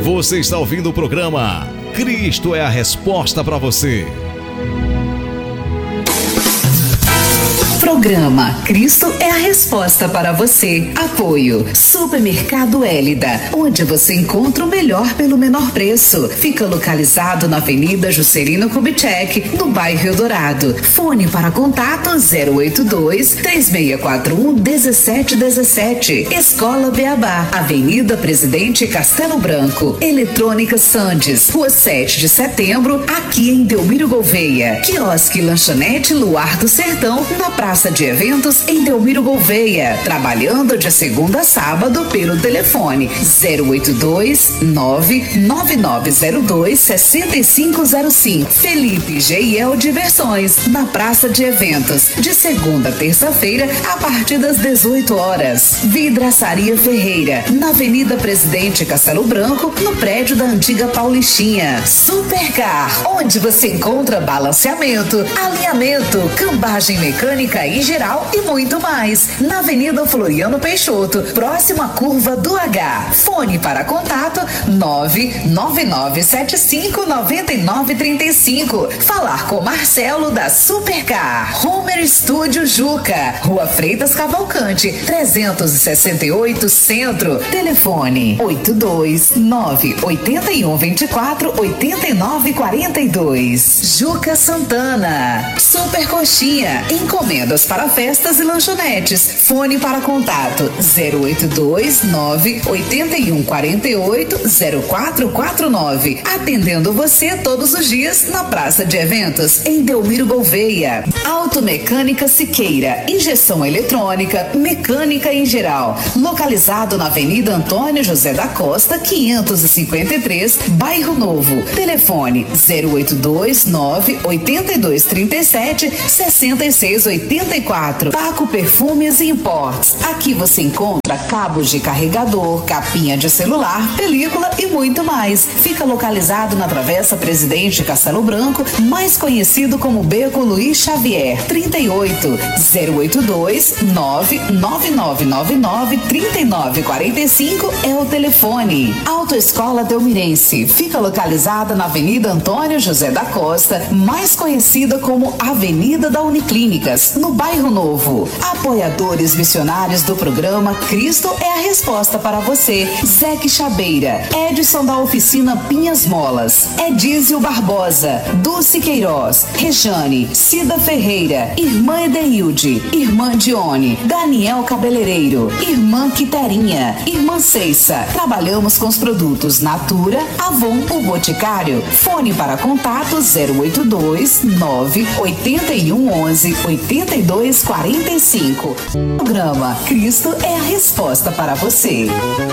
Você está ouvindo o programa Cristo é a Resposta para você. Programa Cristo é a Resposta para você. Apoio Supermercado Hélida, onde você encontra o melhor pelo menor preço. Fica localizado na Avenida Juscelino Kubitschek, no bairro Eldorado. Fone para contato 082-3641-1717. Escola Beabá, Avenida Presidente Castelo Branco. Eletrônica Sandes, Rua 7 de Setembro, aqui em Delmiro Gouveia. Quiosque Lanchonete Luar do Sertão, na Praça de Eventos em Delmiro Gouveia, trabalhando de segunda a sábado pelo telefone 082-99902-6505. Felipe G&L Diversões, na Praça de Eventos, de segunda a terça-feira, a partir das 18 horas. Vidraçaria Ferreira, na Avenida Presidente Castelo Branco, no prédio da antiga Paulistinha. Supercar, onde você encontra balanceamento, alinhamento, cambagem mecânica em geral e muito mais. Na Avenida Floriano Peixoto, próximo à curva do H. Fone para contato 999759935. Falar com Marcelo da Supercar. Homer Studio Juca, Rua Freitas Cavalcante, 368 Centro. Telefone 829-8124-8942. Juca Santana. Super Coxinha, encomendas para festas e lanchonetes. Fone para contato 082-98148-0449. Atendendo você todos os dias na Praça de Eventos, em Delmiro Gouveia. Automecânica Siqueira, injeção eletrônica, mecânica em geral. Localizado na Avenida Antônio José da Costa, 553, Bairro Novo. Telefone 082-98237-6684. Paco Perfumes e Imports. Aqui você encontra cabos de carregador, capinha de celular, película e muito mais. Fica localizado na Travessa Presidente Castelo Branco, mais conhecido como Beco Luiz Xavier. 38-082-99999-3945 é o telefone. Autoescola Delmirense. Fica localizada na Avenida Antônio José da Costa, mais conhecida como Avenida da Uniclínicas, no Bairro Novo. Apoiadores missionários do programa Cristo é a Resposta para você. Zeque Chabeira, Edson da Oficina Pinhas Molas, Edísio Barbosa, Dulce Queiroz, Rejane, Cida Ferreira, Irmã Edeilde, Irmã Dione, Daniel Cabeleireiro, Irmã Quiterinha, Irmã Ceissa. Trabalhamos com os produtos Natura, Avon, o Boticário. Fone para contato 082-98111-8245. Programa Cristo é a Resposta para você.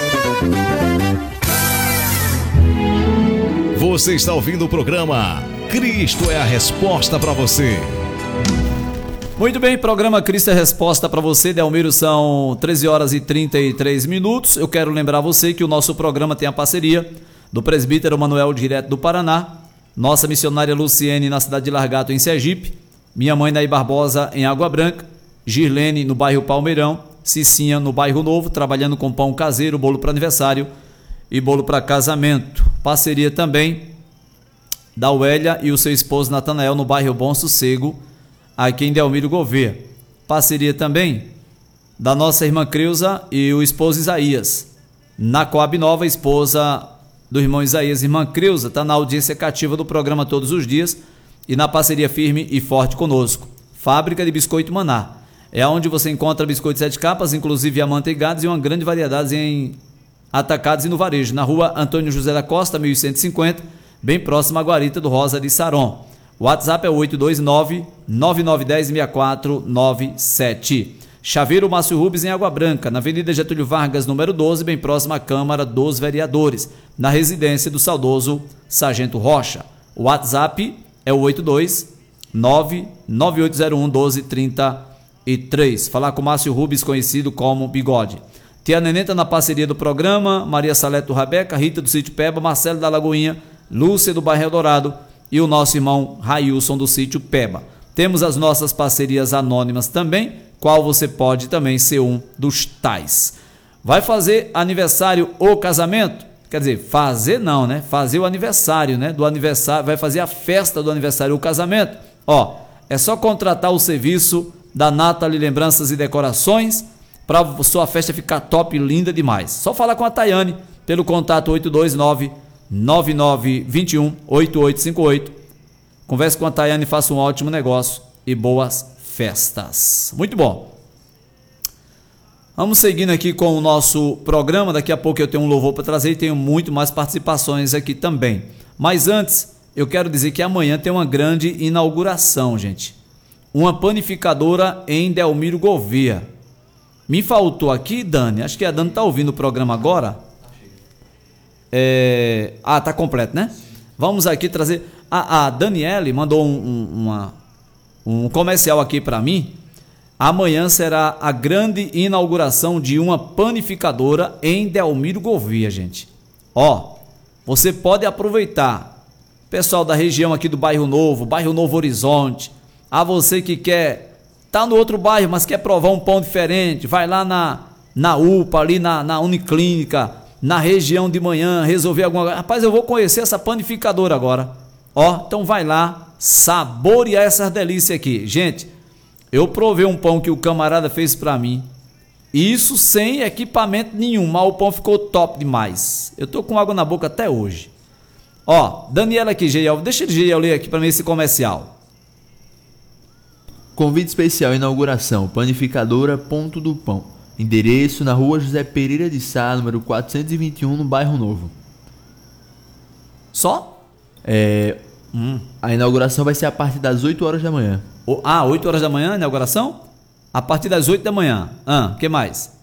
Você está ouvindo o programa Cristo é a Resposta para você. Muito bem, programa Cristo é a Resposta para você, Delmiro, são 13 horas e 33 minutos. Eu quero lembrar você que o nosso programa tem a parceria do presbítero Manuel, direto do Paraná, nossa missionária Luciene, na cidade de Largato, em Sergipe, minha mãe Naí Barbosa, em Água Branca, Girlene, no bairro Palmeirão, Cicinha, no bairro Novo, trabalhando com pão caseiro, bolo para aniversário e bolo para casamento. Parceria também da Uélia e o seu esposo Natanael, no bairro Bom Sossego, aqui em Delmiro Gouveia. Parceria também da nossa irmã Creuza e o esposo Isaías, na Coab Nova, esposa do irmão Isaías. Irmã Creuza está na audiência cativa do programa todos os dias e na parceria firme e forte conosco. Fábrica de Biscoito Maná, é onde você encontra biscoitos 7 capas, inclusive amanteigados, e uma grande variedade em atacados e no varejo, na rua Antônio José da Costa, 1150, bem próximo à Guarita do Rosa de Saron. O WhatsApp é 829-9910-6497. Chaveiro Márcio Rubens, em Água Branca, na Avenida Getúlio Vargas, número 12, bem próximo à Câmara dos Vereadores, na residência do saudoso Sargento Rocha. O WhatsApp é o 829-9801-1233. Falar com Márcio Rubens, conhecido como Bigode. Tia Nenê tá na parceria do programa, Maria Saleto Rabeca, Rita do Sítio Peba, Marcelo da Lagoinha, Lúcia do Bairro Eldorado e o nosso irmão Railson do Sítio Peba. Temos as nossas parcerias anônimas também, qual você pode também ser um dos tais. Vai fazer aniversário ou casamento? Quer dizer, fazer não, né? Fazer o aniversário, né? Do aniversário, vai fazer a festa do aniversário, o casamento. Ó, é só contratar o serviço da Nathalie Lembranças e Decorações para sua festa ficar top, linda demais. Só falar com a Tayane pelo contato 829-9921-8858. Converse com a Tayane e faça um ótimo negócio e boas festas. Muito bom. Vamos seguindo aqui com o nosso programa. Daqui a pouco eu tenho um louvor para trazer e tenho muito mais participações aqui também. Mas antes, eu quero dizer que amanhã tem uma grande inauguração, gente. Uma panificadora em Delmiro Gouveia. Me faltou aqui, Dani, acho que a Dani está ouvindo o programa agora. Tá completo, né? Vamos aqui trazer... A Daniele mandou um comercial aqui para mim. Amanhã será a grande inauguração de uma panificadora em Delmiro Gouveia, gente. Ó, você pode aproveitar, pessoal da região aqui do Bairro Novo Horizonte, a você que quer tá no outro bairro, mas quer provar um pão diferente, vai lá na UPA, ali na Uniclínica, na região de manhã, resolver alguma coisa. Rapaz, eu vou conhecer essa panificadora agora. Ó, então vai lá, saborear essas delícias aqui. Gente, eu provei um pão que o camarada fez pra mim. Isso sem equipamento nenhum, mas o pão ficou top demais. Eu tô com água na boca até hoje. Ó, Daniela aqui, Geiel, deixa ele Geiel ler aqui pra mim esse comercial. Convite especial, inauguração, panificadora Ponto do Pão. Endereço na rua José Pereira de Sá, número 421, no Bairro Novo. Só? A inauguração vai ser a partir das 8 horas da manhã. 8 horas da manhã, inauguração? A partir das 8 da manhã. O que mais?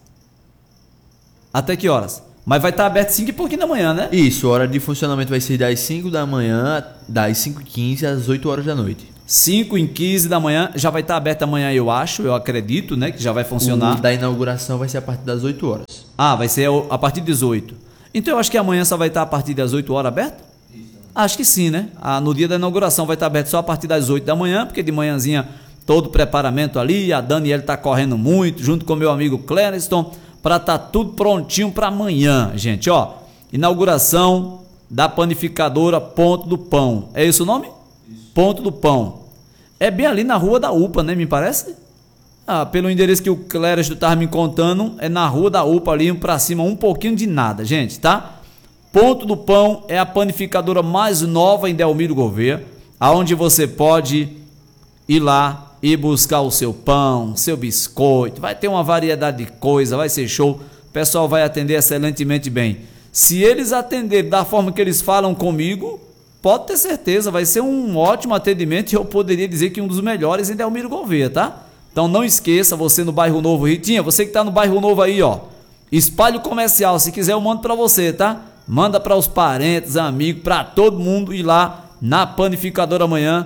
Até que horas? Mas vai estar aberto 5 e pouquinho da manhã, né? Isso, a hora de funcionamento vai ser das 5 da manhã, das 5h15 às 8 horas da noite. 5h15 da manhã, já vai estar aberto amanhã, eu acredito, né? Que já vai funcionar. O da inauguração vai ser a partir das 8 horas. Vai ser a partir das 8. Então eu acho que amanhã só vai estar a partir das 8 horas aberto? Acho que sim, né? No dia da inauguração vai estar aberto só a partir das 8 da manhã, porque de manhãzinha todo o preparamento ali, a Daniela está correndo muito, junto com meu amigo Clériston, para estar tudo prontinho para amanhã, gente, ó. Inauguração da panificadora Ponto do Pão. É esse o nome? Isso. Ponto do Pão. É bem ali na rua da UPA, né? Me parece? Pelo endereço que o Clériston estava me contando, é na rua da UPA ali, para cima, um pouquinho de nada, gente, tá? Ponto do Pão é a panificadora mais nova em Delmiro Gouveia, aonde você pode ir lá e buscar o seu pão, seu biscoito, vai ter uma variedade de coisa, vai ser show, o pessoal vai atender excelentemente bem. Se eles atenderem da forma que eles falam comigo, pode ter certeza, vai ser um ótimo atendimento e eu poderia dizer que um dos melhores em Delmiro Gouveia, tá? Então não esqueça, você no Bairro Novo, Ritinha, você que tá no Bairro Novo aí, ó, espalhe comercial, se quiser eu mando pra você, tá? Manda para os parentes, amigos, para todo mundo ir lá na panificadora amanhã,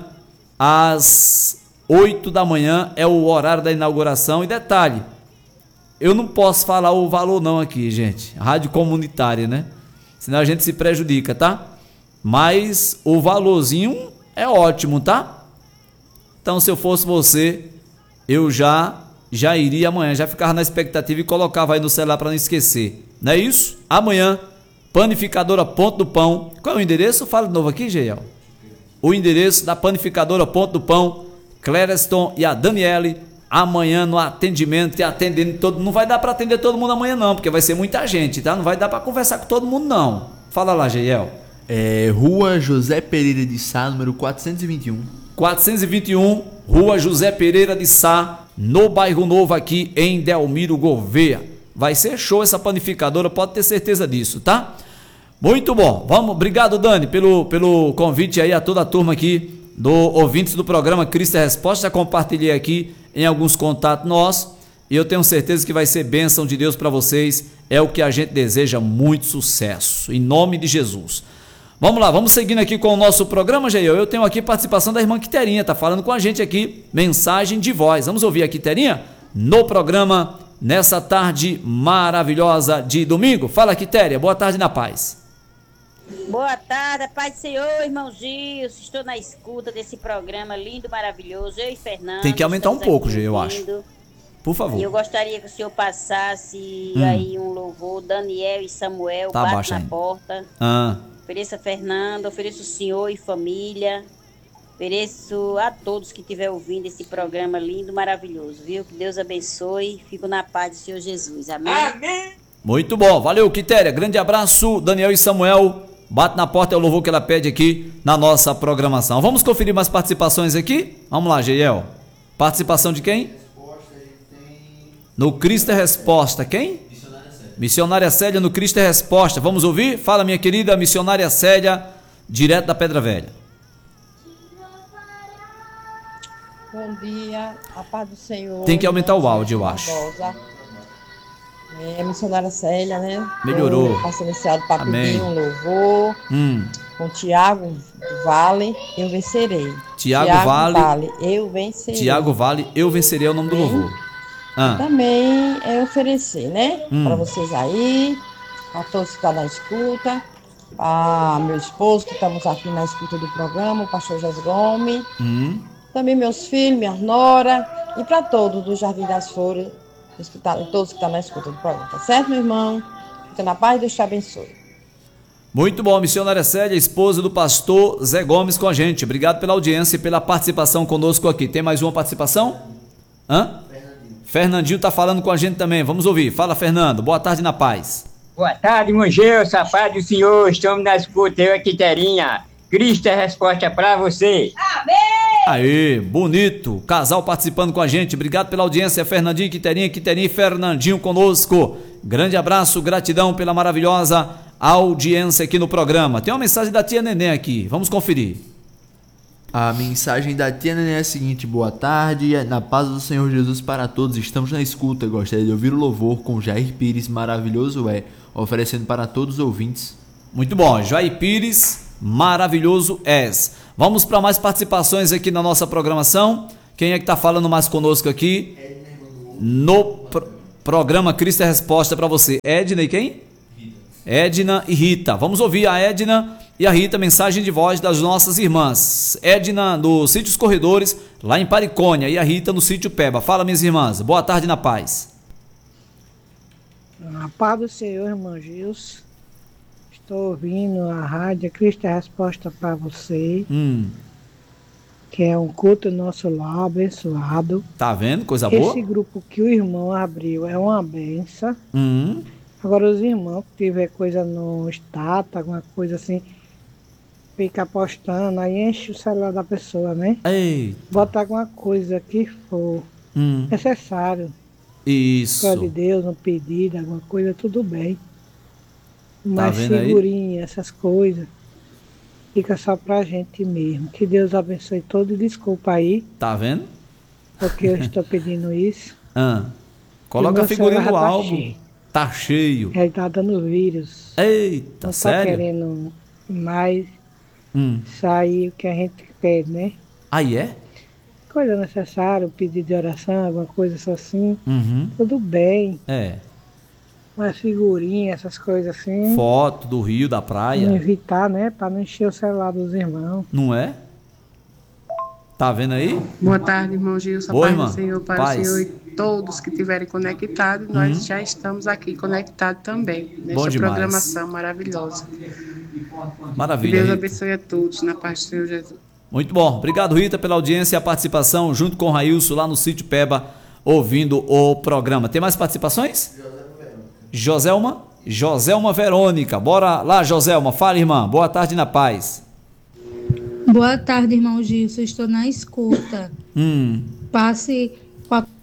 às 8 da manhã é o horário da inauguração. E detalhe, eu não posso falar o valor não aqui, gente. Rádio comunitária, né? Senão a gente se prejudica, tá? Mas o valorzinho é ótimo, tá? Então se eu fosse você, eu já iria amanhã, já ficava na expectativa e colocava aí no celular para não esquecer. Não é isso? Amanhã, panificadora Ponto do Pão. Qual é o endereço? Fala de novo aqui, Geiel. O endereço da panificadora Ponto do Pão, Clériston e a Daniele, amanhã no atendimento e atendendo todo mundo. Não vai dar para atender todo mundo amanhã não, porque vai ser muita gente, tá? Não vai dar para conversar com todo mundo não. Fala lá, Geiel. Rua José Pereira de Sá, número 421. 421, Rua José Pereira de Sá, no Bairro Novo aqui em Delmiro Gouveia. Vai ser show essa panificadora, pode ter certeza disso, tá? Muito bom, obrigado Dani pelo convite aí a toda a turma aqui do ouvintes do programa Cristo é Resposta. Já compartilhei aqui em alguns contatos nossos e eu tenho certeza que vai ser bênção de Deus para vocês, é o que a gente deseja, muito sucesso, em nome de Jesus. Vamos lá, vamos seguindo aqui com o nosso programa, Jair. Eu tenho aqui participação da irmã Quiterinha, tá falando com a gente aqui, mensagem de voz. Vamos ouvir a Quiterinha no programa nessa tarde maravilhosa de domingo. Fala, Quitéria, boa tarde na paz. Boa tarde, paz do Senhor, irmão Gil. Estou na escuta desse programa lindo, maravilhoso. Eu e Fernando. Tem que aumentar um pouco, Gil, eu acho. Por favor. E eu gostaria que o senhor passasse aí um louvor, Daniel e Samuel, tá bate na porta. Ofereça Fernando, ofereço o senhor e família. Ofereço a todos que estiver ouvindo esse programa lindo, maravilhoso, viu? Que Deus abençoe. Fico na paz do Senhor Jesus. Amém? Amém. Muito bom. Valeu, Quitéria. Grande abraço. Daniel e Samuel. Bate na porta é o louvor que ela pede aqui na nossa programação. Vamos conferir mais participações aqui? Vamos lá, Geiel. Participação de quem? No Cristo é Resposta. Quem? Missionária Célia no Cristo é Resposta. Vamos ouvir? Fala, minha querida missionária Célia, direto da Pedra Velha. Bom dia, a paz do Senhor. Tem que aumentar o áudio, eu acho. Missionária Célia, né? Melhorou. Passei iniciado para pedir um louvor com Tiago Vale, eu vencerei. Tiago Vale, eu vencerei. Tiago Vale, eu vencerei é o nome do louvor. Também é oferecer, né? Para vocês aí, a todos que estão na escuta, a meu esposo, que estamos aqui na escuta do programa, o pastor José Gomes. Também meus filhos, minha nora, e para todos do Jardim das Flores, todos que estão na escuta do programa, tá certo, meu irmão? Fica na paz, Deus te abençoe. Muito bom, missionária Célia, esposa do pastor Zé Gomes com a gente. Obrigado pela audiência e pela participação conosco aqui. Tem mais uma participação? Fernandinho tá falando com a gente também, vamos ouvir. Fala, Fernando, boa tarde na paz. Boa tarde, irmão Gilson, a paz do Senhor, estamos na escuta, eu aqui, Terinha. Cristo é resposta para você. Amém! Aê, bonito, casal participando com a gente, obrigado pela audiência, Fernandinho, Quiterinha e Fernandinho conosco, grande abraço, gratidão pela maravilhosa audiência aqui no programa. Tem uma mensagem da tia Neném aqui, vamos conferir. A mensagem da tia Neném é a seguinte: boa tarde, na paz do Senhor Jesus para todos, estamos na escuta, gostaria de ouvir o louvor com Jair Pires, maravilhoso oferecendo para todos os ouvintes. Muito bom, Jair Pires, maravilhoso és. Vamos para mais participações aqui na nossa programação. Quem é que está falando mais conosco aqui no programa Cristo é Resposta para você? Edna e quem? Edna e Rita. Vamos ouvir a Edna e a Rita, mensagem de voz das nossas irmãs. Edna no Sítio Os Corredores, lá em Paricônia, e a Rita no Sítio Peba. Fala, minhas irmãs. Boa tarde na paz. A paz do Senhor, irmão Gilson. Estou ouvindo a rádio Cristo é a Resposta para você, que é um culto nosso lá, abençoado. Tá vendo? Coisa boa. Esse grupo que o irmão abriu é uma benção. Agora os irmãos que tiver coisa no status, alguma coisa assim, fica postando, aí enche o celular da pessoa, né? Eita. Bota alguma coisa que for necessário. Isso. Glória de Deus, um pedido, alguma coisa, tudo bem. Mas figurinha, essas coisas, fica só pra gente mesmo. Que Deus abençoe todos. Desculpa aí. Tá vendo? Porque eu estou pedindo isso. Coloca a figurinha no álbum. Tá cheio. Ele tá dando vírus. Eita, sério? Não tá querendo mais sair o que a gente pede, né? Aí é? Coisa necessária, um pedido de oração, alguma coisa assim. Tudo bem. Uma figurinha, essas coisas assim. Foto do rio, da praia. Não evitar, né? Pra não encher o celular dos irmãos. Não é? Tá vendo aí? Boa tarde, irmão Gilson. Boa, paz irmã. do Senhor, para paz. o Senhor e todos que estiverem conectados. Nós já estamos aqui conectados também. Nesta programação maravilhosa. Maravilha. Que Deus Rita. abençoe a todos, na paz do Senhor Jesus. Muito bom. Obrigado, Rita, pela audiência e a participação, junto com o Railson, lá no Sítio Peba, ouvindo o programa. Tem mais participações? Joselma Verônica. Bora lá, Joselma. Fala, irmã. Boa tarde na paz. Boa tarde, irmão Gilson. Estou na escuta. Passe com a...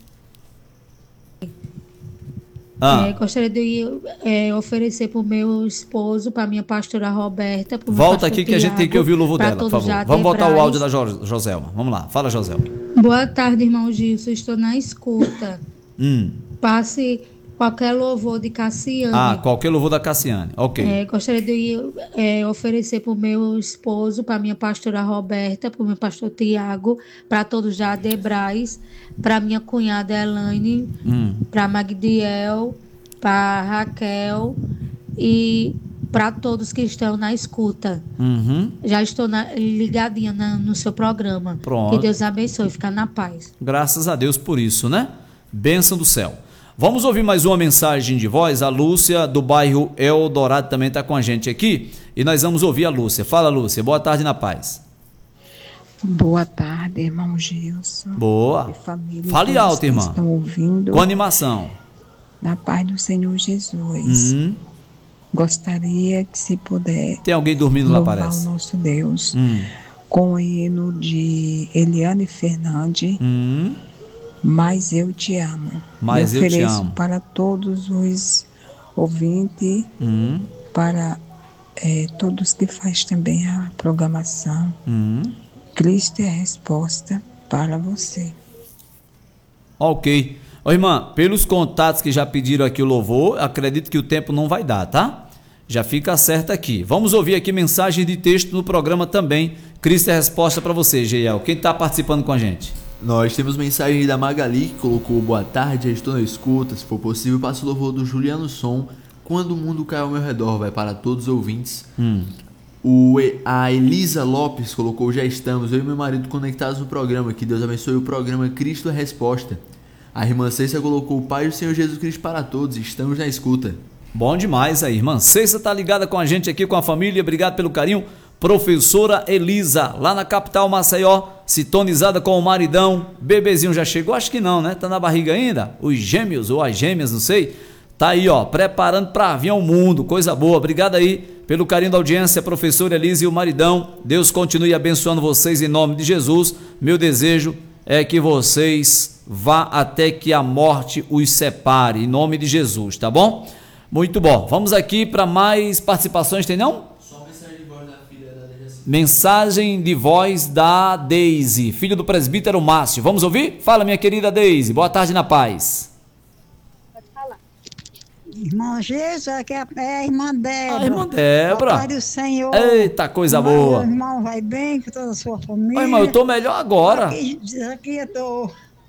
gostaria de oferecer para o meu esposo, para a minha pastora Roberta. Volta aqui que a gente tem que ouvir o louvor dela, por favor. Vamos botar o áudio da Joselma. Vamos lá. Fala, Joselma. Boa tarde, irmão Gilson. Estou na escuta. Passe qualquer louvor de Cassiane. Qualquer louvor da Cassiane. Ok. Gostaria de oferecer para o meu esposo, para a minha pastora Roberta, para o meu pastor Tiago, para todos já de Braz, para minha cunhada Elaine, para Magdiel, para Raquel e para todos que estão na escuta. Já estou ligadinha no seu programa. Pronto. Que Deus abençoe, ficar na paz. Graças a Deus por isso, né? Bênção do céu. Vamos ouvir mais uma mensagem de voz. A Lúcia, do bairro Eldorado, também está com a gente aqui. E nós vamos ouvir a Lúcia. Fala, Lúcia. Boa tarde na paz. Boa tarde, irmão Gilson. Boa. Família, fale alto, irmã. Estão ouvindo. Com animação. Na paz do Senhor Jesus. Gostaria que, se puder, tem alguém dormindo lá, parece. O nosso Deus com o hino de Eliane Fernandes. Mas eu te amo. Mas eu te amo. Para todos os ouvintes, para todos que fazem também a programação. Cristo é a resposta para você. Ok. Ô, irmã, pelos contatos que já pediram aqui o louvor, acredito que o tempo não vai dar, tá? Já fica certo aqui. Vamos ouvir aqui mensagem de texto no programa também. Cristo é a resposta para você, Geiel. Quem está participando com a gente? Nós temos mensagem da Magali, que colocou boa tarde, já estou na escuta. Se for possível, passo o louvor do Juliano Som. Quando o mundo cai ao meu redor, vai para todos os ouvintes. A Elisa Lopes colocou, já estamos, eu e meu marido conectados no programa. Que Deus abençoe o programa Cristo é a Resposta. A irmã Cessa colocou, o Pai do Senhor Jesus Cristo para todos, estamos na escuta. Bom demais aí, irmã Cessa tá ligada com a gente aqui, com a família, obrigado pelo carinho. Professora Elisa, lá na capital Maceió, sintonizada com o maridão. Bebezinho já chegou? Acho que não, né? Tá na barriga ainda? Os gêmeos ou as gêmeas, não sei. Tá aí, ó, preparando para vir ao mundo, coisa boa. Obrigado aí pelo carinho da audiência, professora Elisa e o maridão. Deus continue abençoando vocês em nome de Jesus. Meu desejo é que vocês vá até que a morte os separe, em nome de Jesus, tá bom? Muito bom. Vamos aqui para mais participações, tem não? Mensagem de voz da Deise, filho do presbítero Márcio. Vamos ouvir? Fala, minha querida Deise. Boa tarde na paz. Pode falar. Irmão Jesus, aqui é a irmã Débora. Irmã Débora. Pai do Senhor. Eita, coisa boa. Meu irmão vai bem com toda a sua família. Ô, irmão, eu tô melhor agora. Aqui eu tô...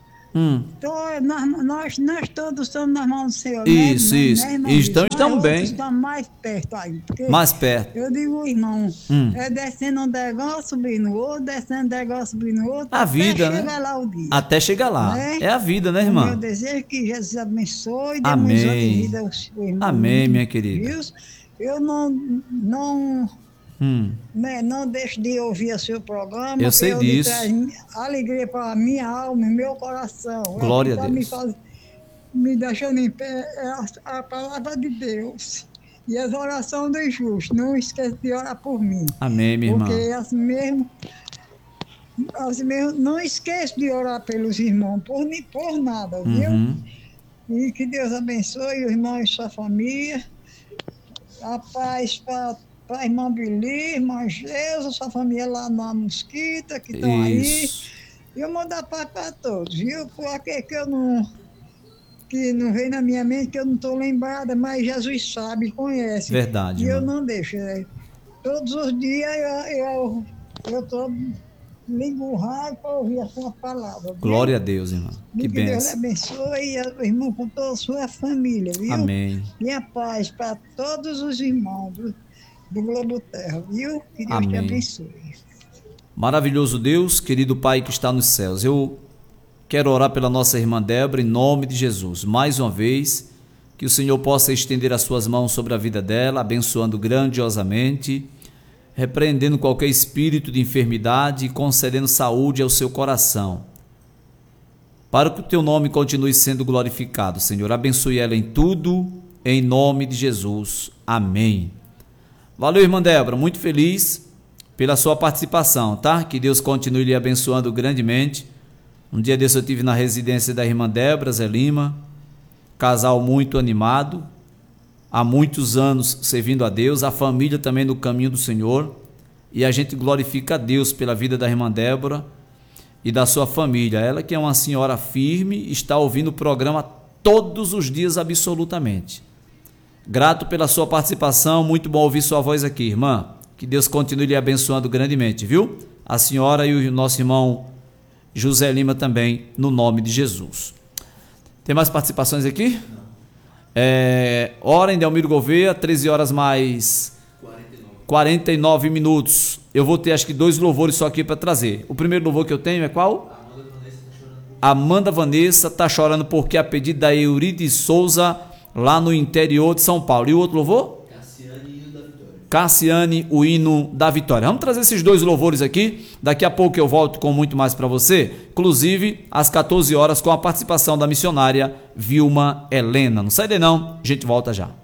Nós todos estamos nas mãos do Senhor. Isso, isso. Estamos bem. Estamos mais perto aí. Mais perto. Eu digo, irmão, é descendo um negócio, subindo outro, descendo um negócio, subindo outro. A vida, né? Até chegar lá o dia. Até chegar lá. É a vida, né, irmã? Meu desejo é que Jesus abençoe. Amém. Amém, minha querida. Eu não deixo de ouvir o seu programa. Eu sei disso. Alegria para a minha alma e meu coração. Glória a Deus. Me deixando em pé é a palavra de Deus. E as orações dos justos. Não esqueça de orar por mim. Amém, minha irmã. Porque assim mesmo, não esqueça de orar pelos irmãos, por nada, viu? E que Deus abençoe os irmãos e sua família. A paz para a irmã Bili, irmã Geusa, sua família lá na Mosquita, que estão aí. E eu mando a paz para todos, viu? Porque que não vem na minha mente, que eu não estou lembrada, mas Jesus sabe, conhece. Verdade. E eu não deixo. Todos os dias eu estou ligo o rádio para ouvir a sua palavra. Viu? Glória a Deus, irmã. Que bênção. Deus abençoe o irmão com toda a sua família, viu? Amém. E a paz para todos os irmãos do Globo Terra, viu? Que Deus te abençoe. Maravilhoso Deus, querido Pai que está nos céus. Eu quero orar pela nossa irmã Débora em nome de Jesus. Mais uma vez, que o Senhor possa estender as suas mãos sobre a vida dela, abençoando grandiosamente, repreendendo qualquer espírito de enfermidade e concedendo saúde ao seu coração. Para que o teu nome continue sendo glorificado, Senhor. Abençoe ela em tudo, em nome de Jesus. Amém. Valeu, irmã Débora, muito feliz pela sua participação, tá? Que Deus continue lhe abençoando grandemente. Um dia desse eu estive na residência da irmã Débora, Zé Lima, casal muito animado, há muitos anos servindo a Deus, a família também no caminho do Senhor, e a gente glorifica a Deus pela vida da irmã Débora e da sua família. Ela que é uma senhora firme, está ouvindo o programa todos os dias absolutamente. Grato pela sua participação, muito bom ouvir sua voz aqui, irmã. Que Deus continue lhe abençoando grandemente, viu? A senhora e o nosso irmão José Lima também, no nome de Jesus. Tem mais participações aqui? Hora em Delmiro Gouveia, 13 horas mais 49 minutos. Eu vou ter acho que 2 louvores só aqui para trazer. O primeiro louvor que eu tenho é qual? Amanda Vanessa tá chorando porque a pedido da Euridice Souza, lá no interior de São Paulo. E o outro louvor? Cassiane, o hino da vitória. Vamos trazer esses dois louvores aqui. Daqui a pouco eu volto com muito mais para você. Inclusive, às 14 horas, com a participação da missionária Vilma Helena. Não sai daí não, a gente volta já.